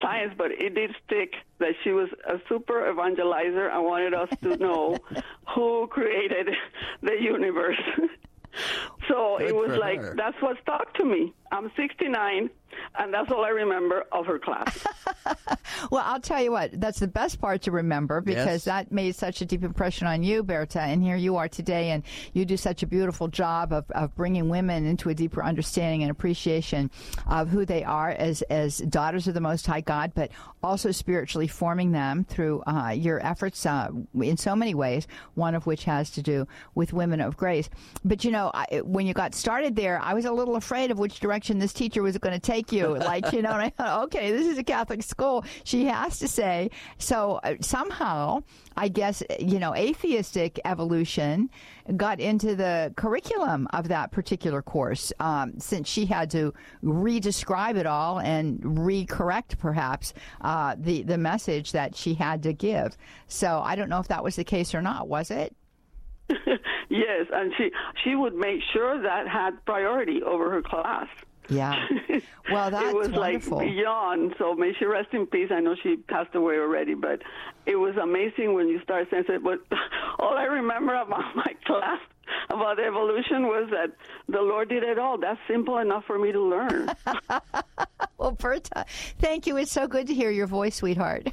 science, but it did stick that she was a super evangelizer and wanted us to know who created the universe. So Good it was like, her. that's what stuck to me. I'm 69, and that's all I remember of her class. Well, I'll tell you what, that's the best part to remember, because that made such a deep impression on you, Berta, and here you are today, and you do such a beautiful job of bringing women into a deeper understanding and appreciation of who they are as daughters of the Most High God, but also spiritually forming them through your efforts in so many ways, one of which has to do with Women of Grace. But, you know, when you got started there, I was a little afraid of which direction this teacher was going to take you. Like, you know, and I thought, okay, this is a Catholic school. She has to say. So somehow, I guess, you know, atheistic evolution got into the curriculum of that particular course, since she had to re-describe it all and re-correct, perhaps, the message that she had to give. So I don't know if that was the case or not, was it? Yes, and she would make sure that had priority over her class. Yeah. Well, that's it was wonderful. Like beyond. So may she rest in peace. I know she passed away already, but it was amazing when you start saying it. But all I remember about my class about evolution was that the Lord did it all. That's simple enough for me to learn. Well, Berta, thank you. It's so good to hear your voice, sweetheart.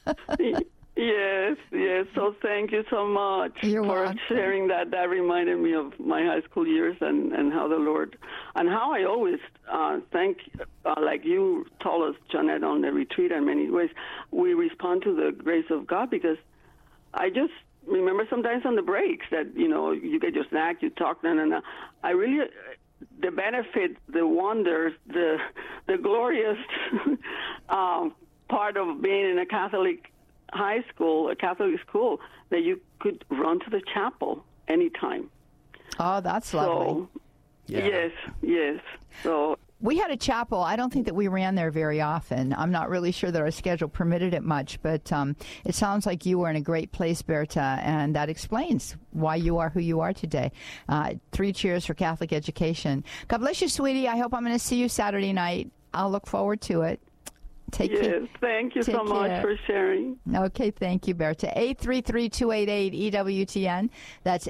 Yes. So thank you so much You're for welcome. sharing that. That reminded me of my high school years and how the Lord, and how I always thank, like you told us, Janet, on the retreat in many ways, we respond to the grace of God, because I just remember sometimes on the breaks that, you know, you get your snack, you talk, and I really, the benefit, the wonders, the glorious part of being in a Catholic high school, a Catholic school, that you could run to the chapel anytime. Oh, that's lovely. So, yes. So we had a chapel. I don't think that we ran there very often. I'm not really sure that our schedule permitted it much, but it sounds like you were in a great place, Berta, and that explains why you are who you are today. 3 cheers for Catholic education. God bless you, sweetie. I hope I'm going to see you Saturday night. I'll look forward to it. Take care. Yes, thank you so much for sharing. Okay, thank you, Berta. 833-288-EWTN. That's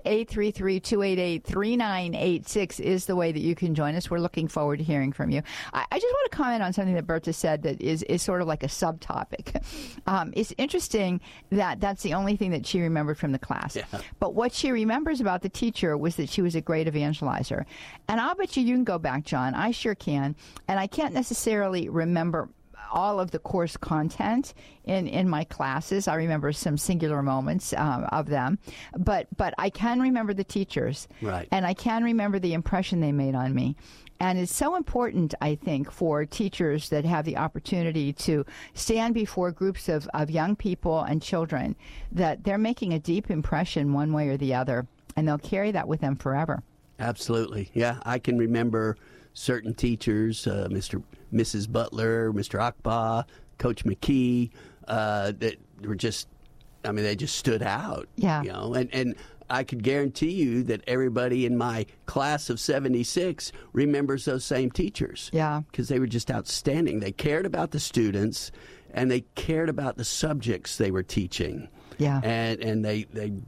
833-288-3986 is the way that you can join us. We're looking forward to hearing from you. I just want to comment on something that Berta said that is sort of like a subtopic. It's interesting that that's the only thing that she remembered from the class. Yeah. But what she remembers about the teacher was that she was a great evangelizer. And I'll bet you can go back, John. I sure can. And I can't necessarily remember all of the course content in my classes. I remember some singular moments of them, but I can remember the teachers, right? And I can remember the impression they made on me. And it's so important, I think, for teachers that have the opportunity to stand before groups of young people and children, that they're making a deep impression one way or the other, and they'll carry that with them forever. Absolutely. Yeah, I can remember certain teachers, Mrs. Butler, Mr. Akba, Coach McKee, that were just, I mean, they just stood out. Yeah. You know, and I could guarantee you that everybody in my class of 76 remembers those same teachers. Yeah. Because they were just outstanding. They cared about the students, and they cared about the subjects they were teaching. Yeah. And they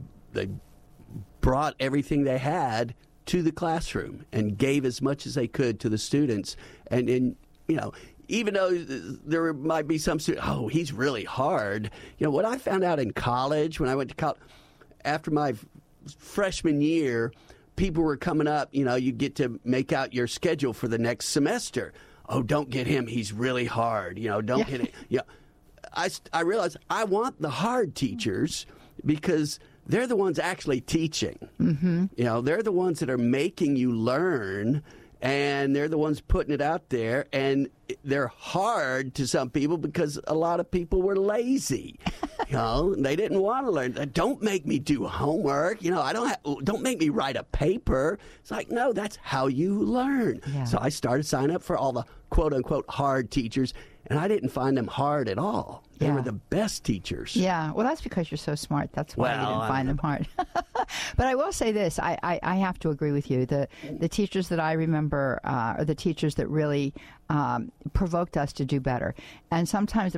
brought everything they had to the classroom and gave as much as they could to the students. And you know, even though there might be some students, oh, he's really hard. You know, what I found out in college, when I went to college, after my freshman year, people were coming up, you know, you get to make out your schedule for the next semester. Oh, don't get him. He's really hard. You know, don't get it. You know, I realized I want the hard teachers because they're the ones actually teaching. Mm-hmm. You know, they're the ones that are making you learn, and they're the ones putting it out there. And they're hard to some people because a lot of people were lazy. You know, they didn't want to learn. Don't make me do homework. You know, don't make me write a paper. It's like, no, that's how you learn. Yeah. So I started signing up for all the quote unquote hard teachers, and I didn't find them hard at all. They were the best teachers. Yeah, well, that's because you're so smart. That's why you didn't find them hard. But I will say this. I have to agree with you. The teachers that I remember are the teachers that really provoked us to do better. And sometimes